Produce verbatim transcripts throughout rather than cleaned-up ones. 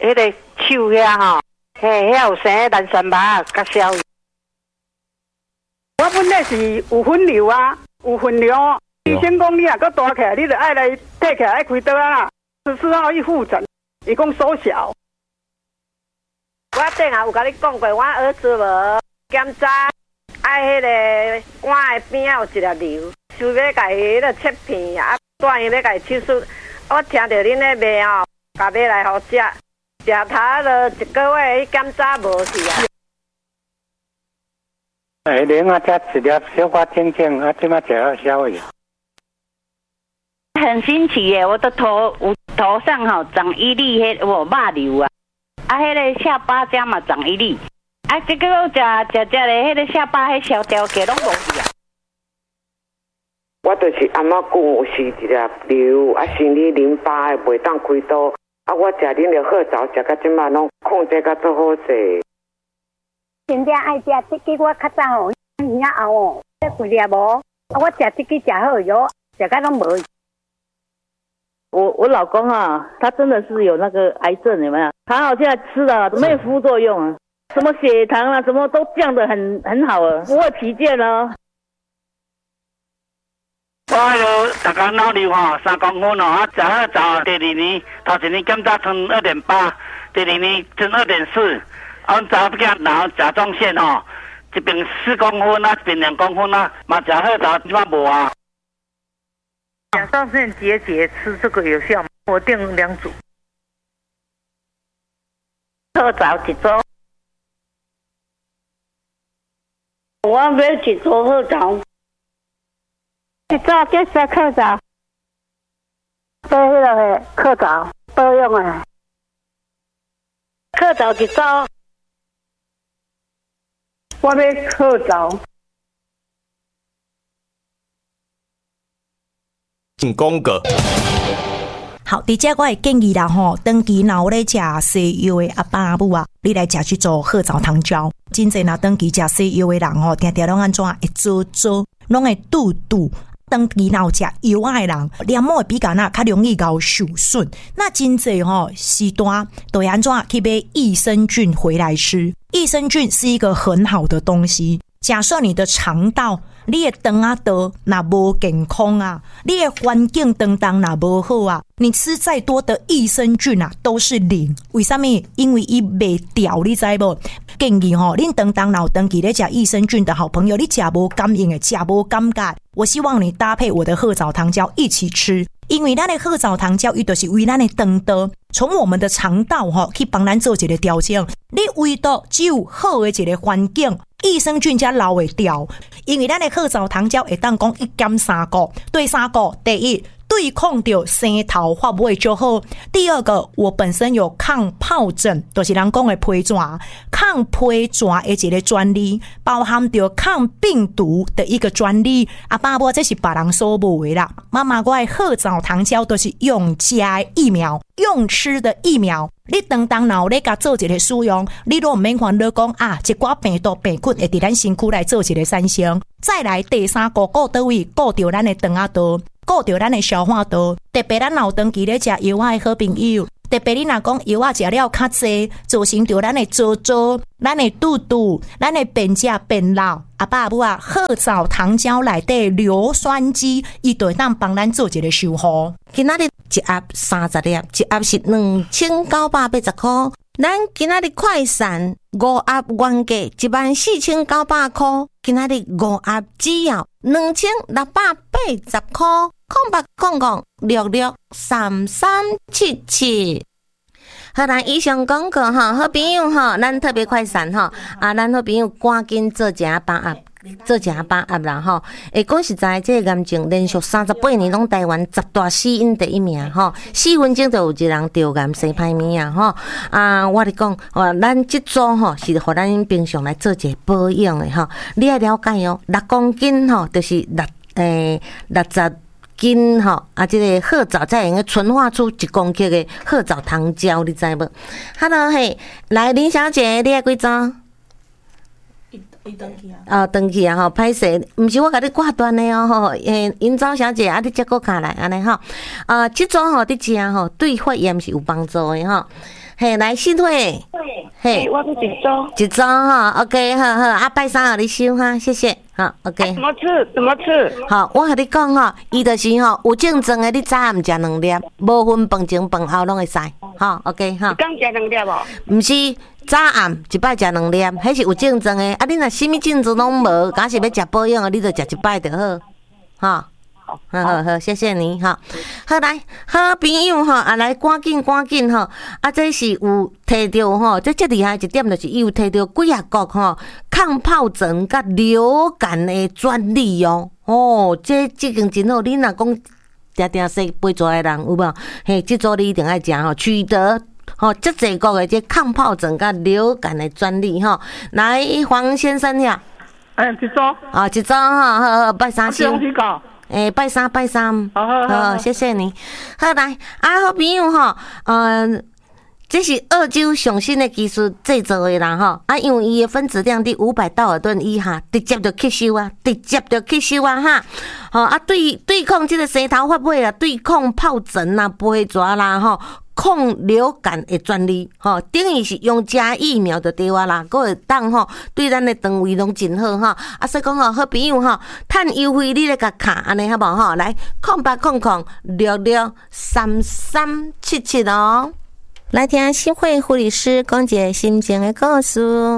迄个手遐吼，嘿，遐有生蓝山麻甲小鱼。 我本来是有分流啊，有分流。医生讲你若搁大起来，你就爱来退起来爱开刀啊。十四号一复诊，伊讲缩小。 我顶下有甲你讲过，我儿子无检查，爱迄个碗的边仔有一粒瘤，想要甲伊迄个切片啊，断伊要甲伊手术。我听到恁咧卖吼，甲买来互食，食头就一个月去检查无去啊。 下零啊，才一粒小可清清，啊，即马食了消去。 很新奇耶！我的头有头上吼长一粒迄我肉瘤啊，啊，迄个下巴遮嘛长一粒，啊，这个我食食食的迄个下巴迄小条给拢无去啊。 我就是阿嬷讲有是一粒瘤，啊，生理淋巴的袂当开刀，啊，我食恁的好枣，食到即马拢控制甲做好势。 真正爱食这个，我较早吼，耳仔后哦，这几粒无，啊，我食这个食好药，食到拢无。 我我老公啊，他真的是有那个癌症，有没有？还好现在吃了没有副作用啊，什么血糖啊，什么都降得很很好了，不会疲倦了。 我迄个大家脑瘤吼三公分哦，啊，食好早，第二年头一年检查称二点八，第二年称二点四。阮查某囝然后甲状腺吼，一边四公分啊，一边两公分啊，嘛食好早，即摆无啊。 甲状腺结节吃这个有效吗？我订两组。 好早一组。 我买一组好早。一组结石靠早。买迄个靠早保养的。靠早一组。我要靠早。 进公个。 好，伫遮我会建议啦吼，长期若有咧食西药的阿爸阿母啊，你来食去做褐藻糖胶。真侪若长期食西药的人吼，定定拢安怎会做做，拢会肚肚。长期若有食药的人，黏膜会比较那较容易搞受损。那真侪吼时段都会安怎去买益生菌回来吃？益生菌是一个很好的东西。假设你的肠道，你的肠啊道若无健康啊，你的环境当当若无好啊，你吃再多的益生菌啊都是零。为什么？因为伊袂掉，你知无？建议吼，恁当当老长期咧食益生菌的好朋友，你食无感应的，食无感觉，我希望你搭配我的褐藻糖胶一起吃。因为咱的褐藻糖胶，伊就是为咱的肠道，从我们的肠道吼去帮咱做一个调整。你唯独只有好的一个环境，益生菌才流会掉。因为咱的褐藻糖胶会当讲一减三个，对三个，第一，对抗掉生头发不会就好。第二个，我本身有抗疱疹，就是人讲的皮疹，抗皮疹的一个专利，包含着抗病毒的一个专利。啊，爸母这是别人所无的啦。妈妈，我的褐藻糖胶都是用吃的疫苗，用吃的疫苗。你当当若有咧甲做一个使用，你都唔免烦恼讲啊，一寡病毒病菌会伫咱身躯来做一个产生。再来第三个，顾倒位，顾着咱的肠仔道。顾着咱的消化道，特别咱老长期咧食药仔的好朋友，特别你若讲药仔食了较济，造成着咱的做做、咱的肚肚、咱的便食变老。阿爸阿母啊，褐藻糖胶内底硫酸基，伊就会当帮咱做一个修护。 今仔日一盒三十粒，一盒是两千九百八十块。咱今仔日快闪五盒原价一万四千九百块，今仔日五盒只要两千六百八十块。空白空空六六三三七七。好啦，以上广告哈，好朋友哈，咱特别快闪哈，啊，咱好朋友赶紧做一下把握。做一把握啦吼，会讲实在，这个癌症连续三十八年拢台湾十大死因第一名吼，四分钟就有一人得癌生歹命啊吼。啊，我咧讲，哦，咱这组吼是互咱平常来做一个保养的吼，你要了解哦，六公斤吼就是六诶六十斤吼，啊，这个褐藻才会用纯化出一公克的褐藻糖胶，你知无 ？Hello 嘿，来林小姐，你爱几组？伊登去啊！哦，登去啊！吼，歹势，毋是我甲你挂断的哦，吼，诶，营造小姐，啊，你接个卡来安尼吼，啊，即种吼，你食吼，对发炎是有帮助的吼。 嘿，来信会，嘿， 我是一周， 一周哈 ，OK， 好好，啊，拜三互你收哈，谢谢，好 ，OK。 怎么吃？怎么吃？ 好，我和你讲哈，伊就是吼有症状的，你早暗食两粒，无分饭前饭后拢会使，哈 ，OK 哈。 刚食两粒哦？ 毋是。早暗一摆食两粒，迄是有症状的。啊，你若什么症状拢无，假是要食保养的，你就食一摆就好，哈。好，好，好，谢谢你，哈。好来，好朋友哈，啊来，赶紧，赶紧哈。啊，这是有摕到吼，这最厉害一点就是伊有摕到几啊国吼抗疱疹甲流感的专利哦。哦，这这间真好，你若讲定定说背蛇的人有无？嘿，这组你一定爱食吼，取得。吼、哦，这济国的这抗疱疹甲流感的专利吼，来黄先生呀， 哎，一周， 啊，一周哈，好好拜三收，诶、欸，拜三拜三， 好好好， 好，谢谢你。好来，啊，好朋友吼，嗯、呃，这是澳洲上新的技术制作的啦吼，啊，因为伊的分子量伫五百道尔顿以下，直接就吸收啊，直接就吸收啊哈。吼、哦、啊，对对抗这个生头发尾啊，对抗疱疹啦、飞蛇啦吼。抗流感的专利，吼，等于是用加疫苗就对啊啦，佫会当吼对咱的肠胃拢真好哈。啊，所以讲吼，好朋友吼，趁优惠你来甲卡安尼好无吼？来，空八空空六六三三七七哦。来听新会护理师讲一个心情的故事。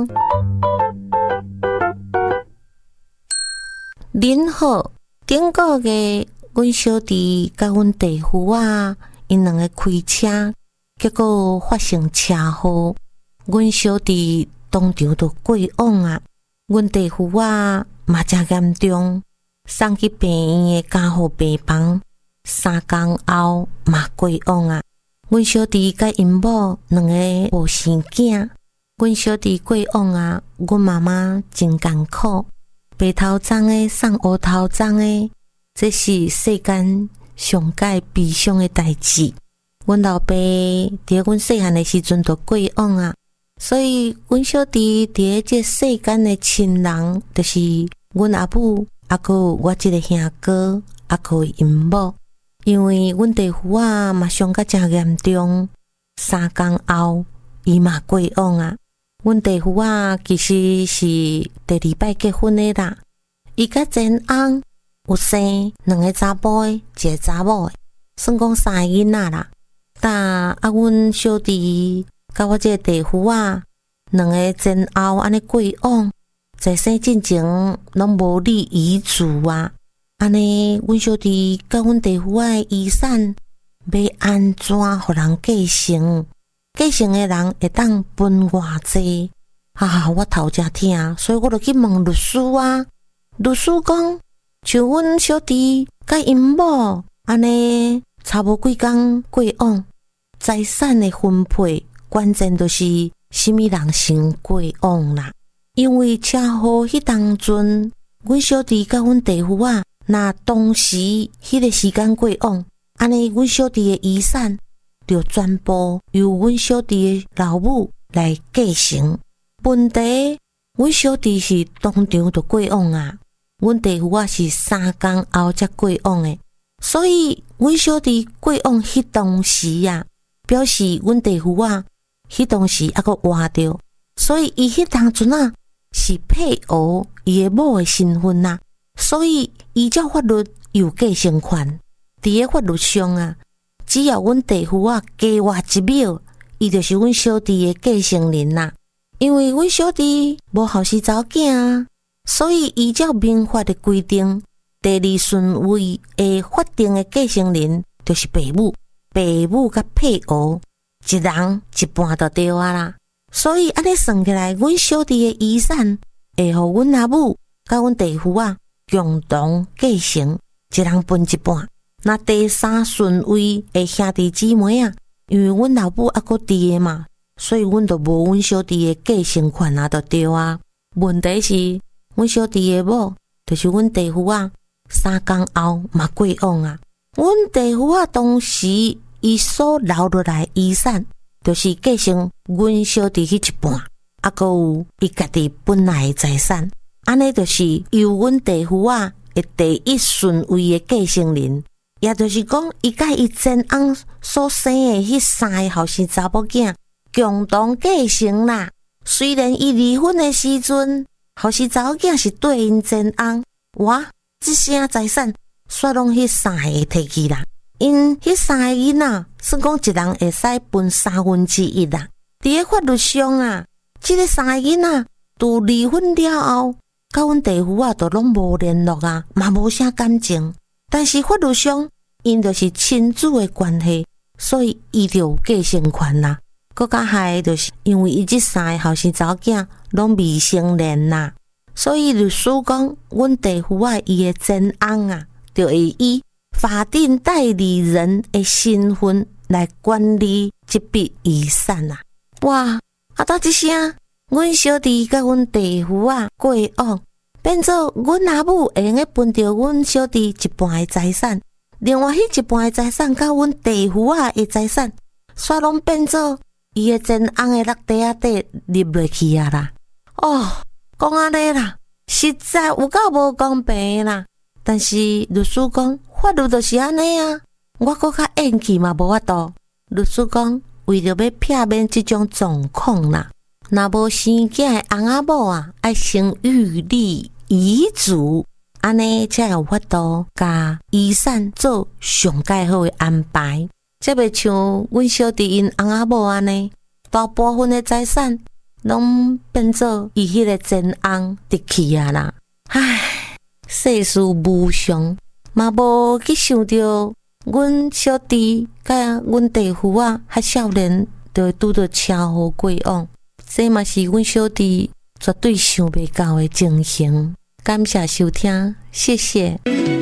您好，顶个月阮小弟甲阮弟夫啊。因两个开车，结果发生车祸。阮小弟当场就过往啊，阮弟夫啊嘛真严重，送去病院的加护病房，三工后嘛过往啊。阮小弟甲因某两个无生囝，阮小弟过往啊，阮妈妈真艰苦，白头鬃的送乌头鬃的，这是世间上界悲伤的代志。阮老爸伫阮细汉的时阵就过往啊，所以阮小弟伫这世间的亲人，就是阮阿母，啊个我这个兄哥，啊个因某。因为阮弟夫啊嘛伤甲真严重，三工后伊嘛过往啊。阮弟夫啊其实是第二摆结婚的啦，伊甲前翁有生两个查甫的，一个查某的，算讲三个囡仔啦。但啊，阮小弟甲我这个弟夫啊，两个前后安尼过往，在生进前拢无立遗嘱啊。安尼，阮小弟甲阮弟夫啊的遗产要安怎互人继承？继承的人会当分偌济？啊，我头真疼，所以我就去问律师啊。律师讲，像阮小弟甲因某安尼差无几工过往，财产的分配关键就是什么人先过往啦。因为车祸迄当阵，阮小弟甲阮弟夫啊。那当时迄个时间过往，安尼阮小弟的遗产就全部由阮小弟的老母来继承。问题，阮小弟是当场就过往啊，阮弟夫啊是三工后才过往的，所以阮小弟过往迄当时啊，表示阮弟夫啊迄当时还阁活着，所以伊迄当阵啊是配偶伊的某的身份啊。所以依照法律有继承权，伫个法律上啊，只要阮弟夫啊加活一秒，伊就是阮小弟的继承人啦。因为阮小弟无后世查某囝啊，所以依照民法的规定，第二顺位的法定的继承人就是爸母，爸母甲配偶一人一半就对啊啦。所以安尼算起来，阮小弟的遗产会互阮阿母甲阮弟夫啊。共同继承，一人分一半。那第三顺位的兄弟姊妹啊，因为阮老母还阁伫个嘛，所以阮就无阮小弟的继承权啊，就对啊。问题是，阮小弟的某就是阮弟夫啊，三工后嘛过往啊。阮弟夫啊，当时伊所留落来遗产，就是继承阮小弟迄一半，还阁有伊家己本来的财产。安尼就是由阮弟夫啊的第一顺位的继承人，也就是讲，伊甲伊前翁所生的迄三个后生查某囝共同继承啦。虽然伊离婚的时阵，后是查某囝是对因前翁，哇，这些财产煞拢迄三个摕去啦。因迄三个囡仔，算讲一人会使分三分之一啦。伫个法律上啊，即、这个三个囡仔拄离婚了后，甲阮弟夫啊，都拢无联络啊，嘛无啥感情。但是法律上，因就是亲子的关系，所以伊就有继承权啦。搁较害就是因为伊即三个后生查某囝拢未成年啦，所以律师讲，阮弟夫啊，伊的前翁啊，就会以法定代理人的身份来管理这笔遗产啊！哇，啊到一声，阮小弟甲阮弟夫啊过往，变做阮阿母会用个分着阮小弟一半的财产，另外迄一半的财产甲阮弟夫啊的财产，煞拢变做伊的前翁的落地啊底入落去啊啦！哦，讲安尼啦，实在有够无公平啦！但是律师讲，法律就是安尼啊，我搁较硬气嘛无法度。律师讲，为着要避免即种状况啦，若无生囝的翁仔某啊，爱先预立遗嘱，安尼才有法度甲遗产做上介好的安排，才袂像阮小弟因翁仔某安尼，大部分的财产拢变做伊迄个前翁得去啊啦，唉。世事无常，嘛无去想到阮小弟甲阮弟夫啊，还少年就会拄到车祸过往，这嘛是阮小弟绝对想袂到的情形。感谢收听，谢谢。